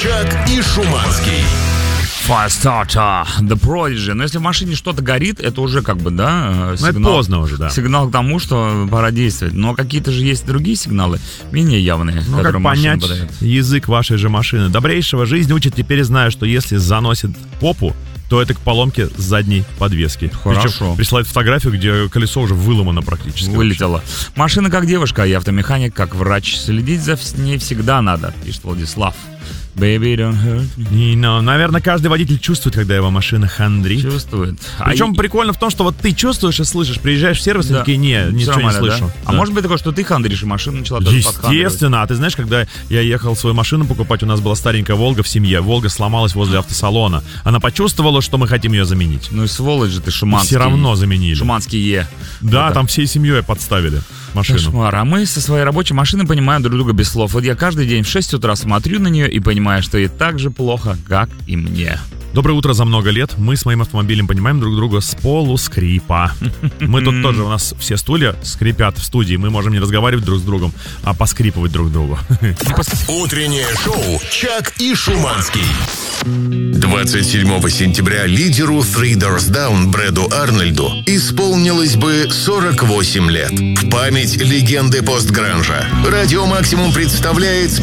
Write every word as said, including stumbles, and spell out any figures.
Чак и Шуманский. Firestarter, The Prodigy. Но если в машине что-то горит, это уже как бы, да, сигнал, это поздно уже, да. Сигнал к тому, что пора действовать. Но какие-то же есть другие сигналы, менее явные, ну, которые как понять подает. Язык вашей же машины. Добрейшего жизнь учит, теперь знаю, что если заносит попу, то это к поломке задней подвески. Хорошо. Причем присылает фотографию, где колесо уже выломано практически. Вылетело. Машина как девушка, а я автомеханик как врач. Следить за ней всегда надо, пишет Владислав. Baby, don't hurt me. И, ну, наверное, каждый водитель чувствует, когда его машина хандрит. Чувствует. Причем а прикольно в том, что вот ты чувствуешь и слышишь, приезжаешь в сервис, да. И такие, не, ничего не слышу. Да? Да. А может быть такое, что ты хандришь, и машина начала тоже Естественно. А ты знаешь, когда я ехал свою машину покупать, у нас была старенькая Волга в семье. Волга сломалась возле автосалона. Она почувствовала, что мы хотим ее заменить. Ну и сволочь же ты, Шуманский. И все равно заменили. Шуманский Е. Да, это. Там всей семьей подставили машину. Кошмар. А мы со своей рабочей машиной понимаем друг друга без слов. Вот я каждый день в шесть утра смотрю на нее и понимаю, что ей так же плохо, как и мне. Доброе утро за много лет. Мы с моим автомобилем понимаем друг друга с полускрипа. Мы тут тоже, у нас все стулья скрипят в студии. Мы можем не разговаривать друг с другом, а поскрипывать друг другу. Утреннее шоу «Чак и Шуманский». двадцать седьмого сентября лидеру Three Doors Down Брэду Арнольду исполнилось бы сорок восемь лет. В память легенды постгранжа Радио Максимум представляет